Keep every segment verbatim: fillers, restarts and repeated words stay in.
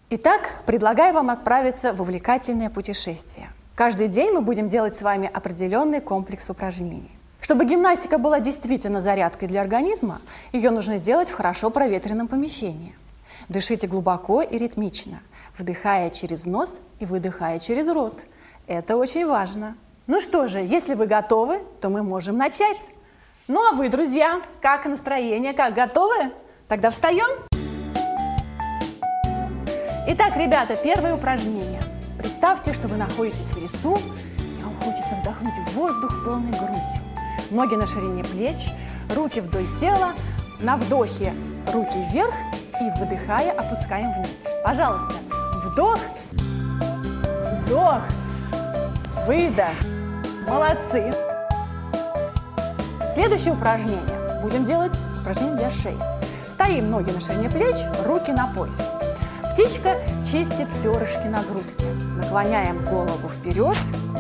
Итак, предлагаю вам отправиться в увлекательное путешествие. Каждый день мы будем делать с вами определенный комплекс упражнений. Чтобы гимнастика была действительно зарядкой для организма, ее нужно делать в хорошо проветренном помещении. Дышите глубоко и ритмично, вдыхая через нос и выдыхая через рот. Это очень важно. Ну что же, если вы готовы, то мы можем начать. Ну а вы, друзья, как настроение, как готовы? Тогда встаем. Итак, ребята, первое упражнение. Представьте, что вы находитесь в лесу, и вам хочется вдохнуть воздух полной грудью. Ноги на ширине плеч, руки вдоль тела. На вдохе руки вверх и, выдыхая, опускаем вниз. Пожалуйста, вдох, вдох, выдох. Молодцы. Следующее упражнение. Будем делать упражнение для шеи. Стоим, ноги на ширине плеч, руки на поясе. Птичка чистит перышки на грудке. Наклоняем голову вперед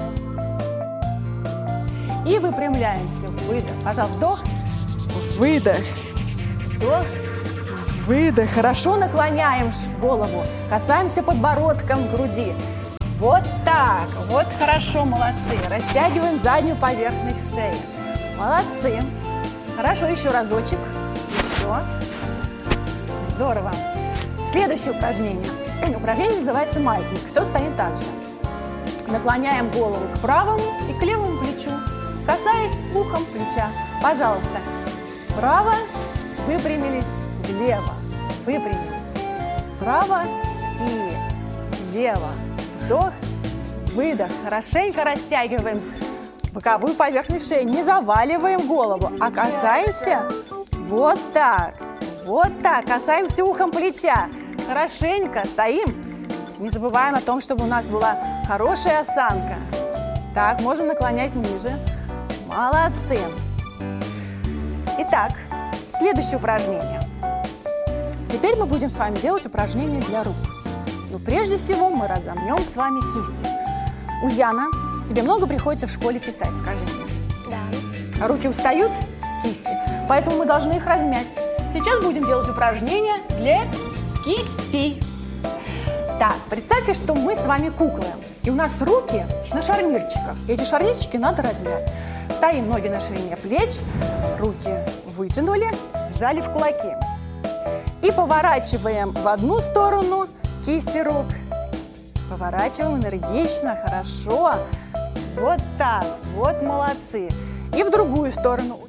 и выпрямляемся. Выдох. Пожалуйста, вдох, выдох, вдох, выдох. Хорошо наклоняем голову, касаемся подбородком груди. Вот так. Вот хорошо, молодцы. Растягиваем заднюю поверхность шеи. Молодцы. Хорошо, еще разочек. Еще. Здорово. Следующее упражнение. Упражнение называется маятник. Все стоим так же. Наклоняем голову к правому и к левому плечу, касаясь ухом плеча. Пожалуйста. Вправо, выпрямились, влево, выпрямились. Вправо и влево. Вдох, выдох. Хорошенько растягиваем боковую поверхность шеи. Не заваливаем голову, а касаемся вот так. Вот так. Касаемся ухом плеча. Хорошенько стоим. Не забываем о том, чтобы у нас была хорошая осанка. Так, можем наклонять ниже. Молодцы. Итак, следующее упражнение. Теперь мы будем с вами делать упражнения для рук. Но прежде всего мы разомнем с вами кисти. Ульяна, тебе много приходится в школе писать, скажи мне? Да. Руки устают, кисти, поэтому мы должны их размять. Сейчас будем делать упражнения для кистей. Так, представьте, что мы с вами куклы, и у нас руки на шарнирчиках. Эти шарнирчики надо размять. Стоим, ноги на ширине плеч, руки вытянули, сжали в кулаки. И поворачиваем в одну сторону кисти рук. Поворачиваем энергично, хорошо. Вот так, вот молодцы. И в другую сторону.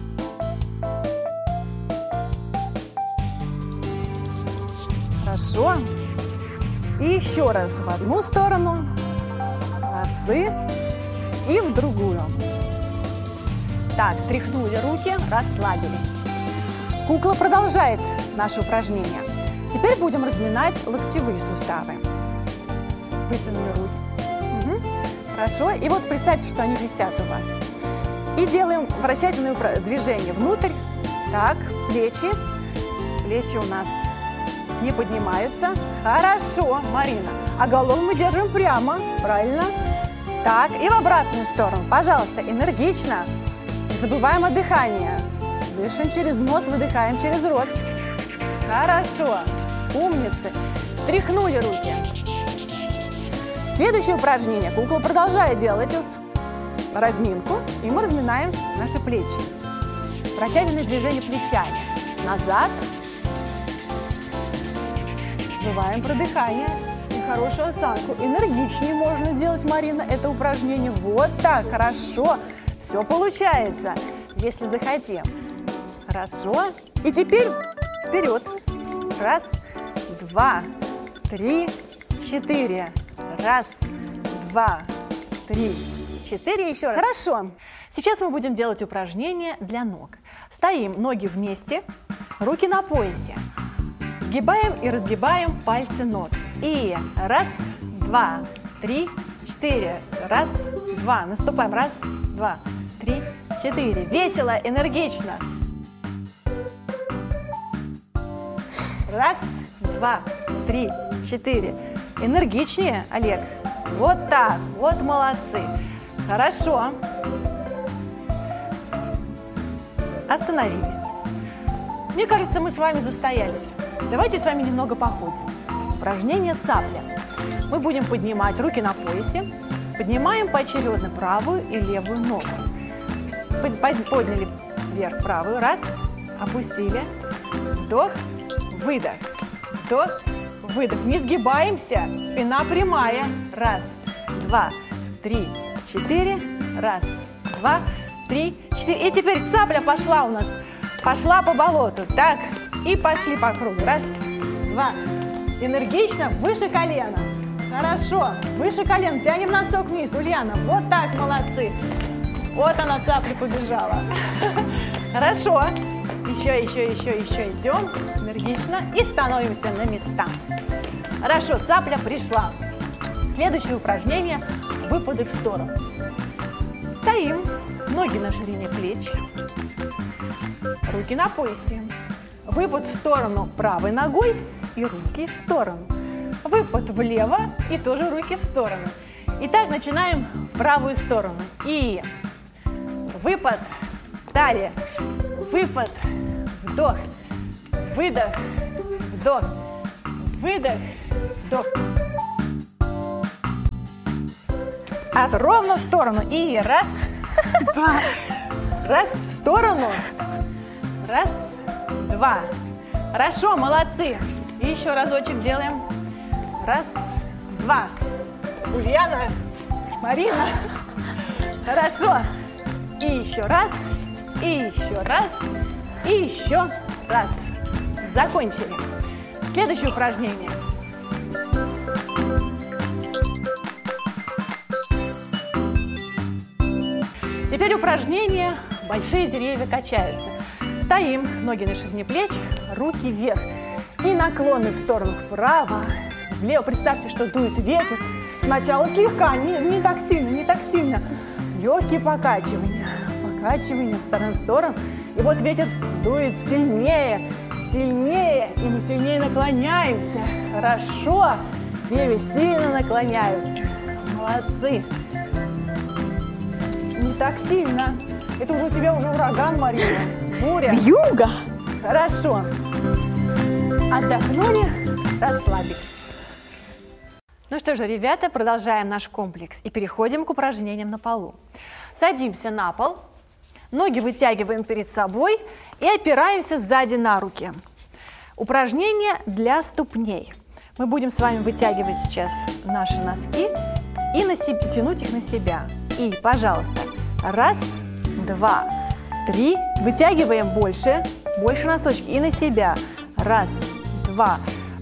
Хорошо. И еще раз в одну сторону. Молодцы. И в другую. Так, стряхнули руки, расслабились. Кукла продолжает наше упражнение. Теперь будем разминать локтевые суставы. Вытянули руки. Угу. Хорошо. И вот представьте, что они висят у вас. И делаем вращательное движение внутрь. Так, плечи. Плечи у нас не поднимаются. Хорошо, Марина. А голову мы держим прямо. Правильно? Так, и в обратную сторону. Пожалуйста, энергично. Не забываем о дыхании. Дышим через нос, выдыхаем через рот. Хорошо. Умницы. Стряхнули руки. Следующее упражнение. Кукла продолжает делать разминку. И мы разминаем наши плечи. Вращательное движение плечами. Назад. Забываем про дыхание и хорошую осанку. Энергичнее можно делать, Марина, это упражнение. Вот так, хорошо. Все получается, если захотим. Хорошо. И теперь вперед. Раз, два, три, четыре. Раз, два, три, четыре. Еще раз. Хорошо. Сейчас мы будем делать упражнение для ног. Стоим, ноги вместе, руки на поясе. Сгибаем и разгибаем пальцы ног. И раз, два, три, четыре. Раз, два. Наступаем. Раз, два, три, четыре. Весело, энергично. Раз, два, три, четыре. Энергичнее, Олег. Вот так. Вот молодцы. Хорошо. Остановились. Мне кажется, мы с вами застоялись. Давайте с вами немного походим. упражнение цапля. Мы будем поднимать руки на поясе, поднимаем поочередно правую и левую ногу. Подняли вверх правую, раз, опустили, вдох, выдох, вдох, выдох. Не сгибаемся, спина прямая, раз, два, три, четыре, раз, два, три, четыре. И теперь цапля пошла у нас, пошла по болоту, так, и пошли по кругу, раз, два, энергично, выше колена. Хорошо, выше колен, тянем носок вниз, Ульяна, вот так, молодцы. Вот она, цапля побежала. Хорошо, еще, еще, еще, еще идем, энергично, и становимся на места. Хорошо, цапля пришла. Следующее упражнение – выпады в сторону. Стоим, ноги на ширине плеч, руки на поясе. Выпад в сторону правой ногой и руки в сторону. Выпад влево и тоже руки в сторону. Итак, начинаем в правую сторону. И выпад, встали, выпад, вдох, выдох, вдох, выдох, вдох. А ровно в сторону. И раз, два, раз в сторону, раз, два. Хорошо, молодцы. И еще разочек делаем. Раз, два. Ульяна, Марина. Хорошо. И еще раз, и еще раз, и еще раз. Закончили. Следующее упражнение. Теперь упражнение «Большие деревья качаются». Стоим, ноги на ширине плеч, руки вверх. И наклоны в сторону вправо, влево. Представьте, что дует ветер. Сначала слегка, не, не так сильно, не так сильно. Легкие покачивания, покачивания в сторону в сторону. И вот ветер дует сильнее, сильнее, и мы сильнее наклоняемся. Хорошо, деревья сильно наклоняются. Молодцы. Не так сильно. Это уже у тебя уже ураган, Марина. Буря. Вьюга. Хорошо. Отдохнули, расслабились. Ну что же, ребята, продолжаем наш комплекс и переходим к упражнениям на полу. Садимся на пол, ноги вытягиваем перед собой и опираемся сзади на руки. Упражнение для ступней. Мы будем с вами вытягивать сейчас наши носки и на себе, тянуть их на себя. И, пожалуйста, раз, два, три. Вытягиваем больше, больше носочки и на себя. Раз, два.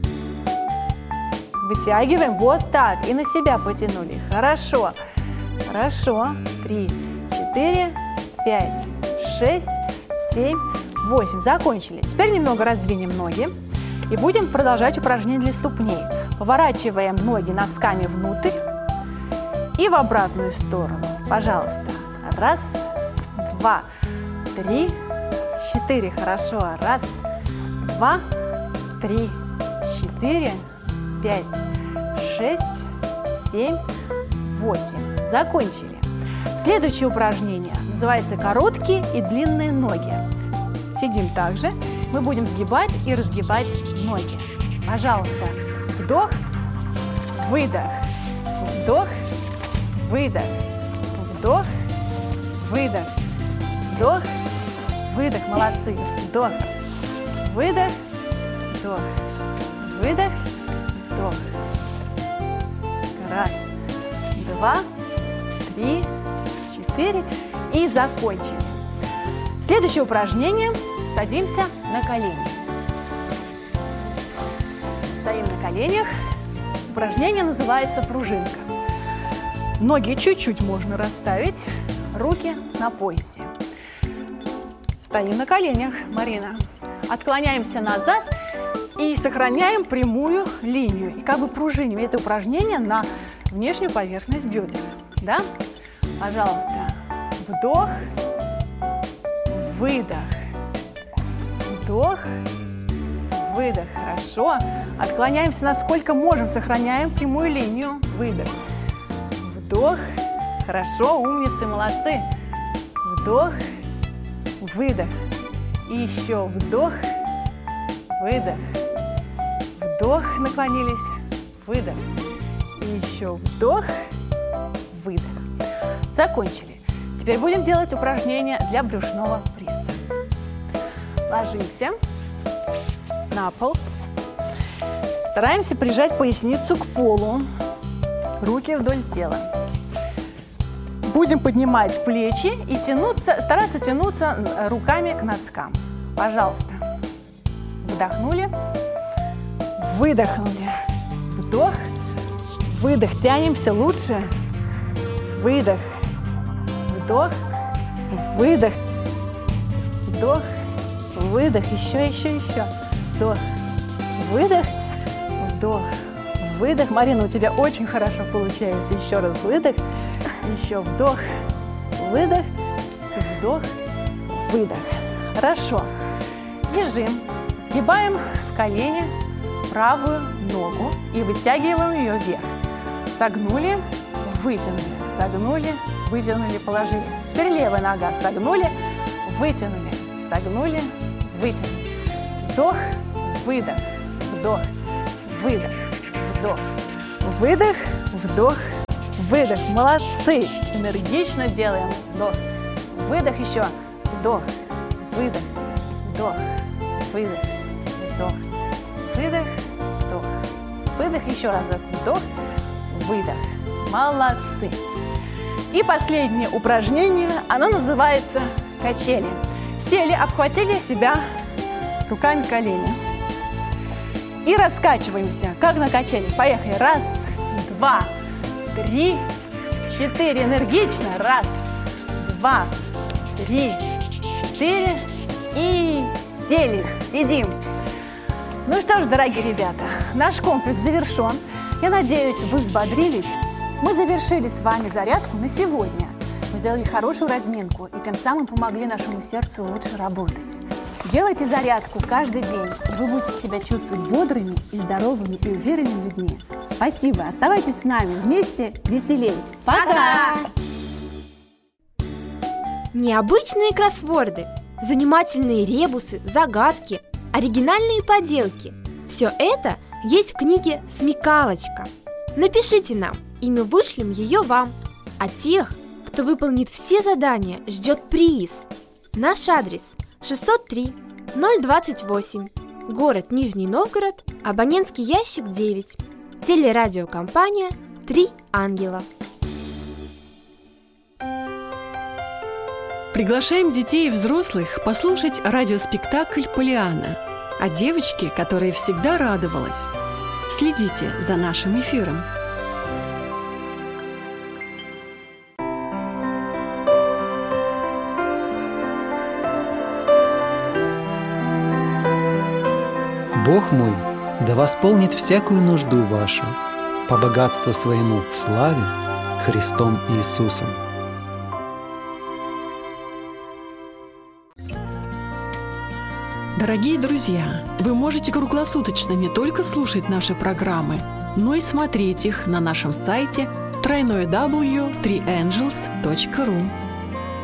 Вытягиваем вот так и на себя потянули. Хорошо, хорошо. Три, четыре, пять, шесть, семь, восемь. Закончили. Теперь немного раздвинем ноги и будем продолжать упражнение для ступней. Поворачиваем ноги носками внутрь и в обратную сторону. Пожалуйста. Раз, два, три, четыре. Хорошо. Раз, два, три, четыре, пять, шесть, семь, восемь. Закончили. Следующее упражнение называется «Короткие и длинные ноги». Сидим также. Мы будем сгибать и разгибать ноги. Пожалуйста. Вдох, выдох. Вдох, выдох. Вдох, выдох. Вдох, выдох. Молодцы. Вдох, выдох, вдох, выдох, вдох. Раз, два, три, четыре. И закончили. Следующее упражнение. Садимся на колени. Стоим на коленях. Упражнение называется пружинка. Ноги чуть-чуть можно расставить, руки на поясе. Стоим на коленях, Марина. Отклоняемся назад и сохраняем прямую линию. И как бы пружиним это упражнение на внешнюю поверхность бедер. Да? Пожалуйста. Вдох, выдох. Вдох, выдох. Хорошо. Отклоняемся насколько можем, сохраняем прямую линию. Выдох. Вдох. Хорошо, умницы, молодцы. Вдох, выдох. И еще вдох, выдох. Вдох, наклонились. выдох. И еще вдох, выдох. Закончили. Теперь будем делать упражнения для брюшного пресса. Ложимся на пол. Стараемся прижать поясницу к полу. Руки вдоль тела. Будем поднимать плечи и тянуться, стараться тянуться руками к носкам. Пожалуйста. Вдохнули. Выдохнули. Вдох. Выдох. Тянемся лучше. Выдох. Вдох. Выдох. Вдох. Выдох. Еще, еще, еще. Вдох. Выдох. Вдох. Выдох. Марина, у тебя очень хорошо получается. Еще раз выдох. Еще вдох. Выдох. Вдох. Выдох. Хорошо. Лежим. Сгибаем с колени правую ногу и вытягиваем ее вверх. Согнули, вытянули, согнули, вытянули, положили. Теперь левая нога. Согнули, вытянули, согнули, вытянули. Вдох, выдох, вдох, выдох, вдох, выдох, вдох, выдох. Молодцы! Энергично делаем. Вдох, выдох еще. Вдох, выдох, вдох, выдох, вдох, выдох, вдох, выдох. Еще разок. Вдох, выдох. Молодцы! И последнее упражнение, оно называется качели. Сели, обхватили себя руками колени. И раскачиваемся, как на качели. Поехали. Раз, два, три, четыре. Энергично. Раз, два, три, четыре. И сели. Сидим. Ну что ж, дорогие ребята, наш комплекс завершен. Я надеюсь, вы взбодрились. Мы завершили с вами зарядку на сегодня. Мы сделали хорошую разминку и тем самым помогли нашему сердцу лучше работать. Делайте зарядку каждый день, и вы будете себя чувствовать бодрыми и здоровыми и уверенными людьми. Спасибо. Оставайтесь с нами. Вместе веселей. Пока! Необычные кроссворды, занимательные ребусы, загадки, оригинальные поделки – все это есть в книге «Смекалочка». Напишите нам, и мы вышлем ее вам. А тех, кто выполнит все задания, ждет приз. Наш адрес – шестьсот три ноль двадцать восемь, город Нижний Новгород, абонентский ящик девять, телерадиокомпания «Три ангела». Приглашаем детей и взрослых послушать радиоспектакль «Полианна» о девочке, которая всегда радовалась. Следите за нашим эфиром. Бог мой да восполнит всякую нужду вашу по богатству своему в славе Христом Иисусом. Дорогие друзья, вы можете круглосуточно не только слушать наши программы, но и смотреть их на нашем сайте дабл ю дабл ю дабл ю точка три ангелс точка ру.